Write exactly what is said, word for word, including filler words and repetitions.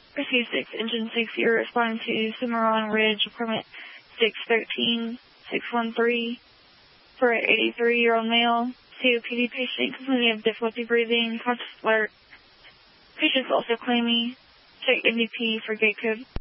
Rescue six, Engine six, you're responding to Cimarron Ridge, apartment six thirteen six one three for an eighty-three-year-old male, C O P D patient complaining of difficulty breathing, conscious alert. Patient's also claiming. Check M V P for gate code.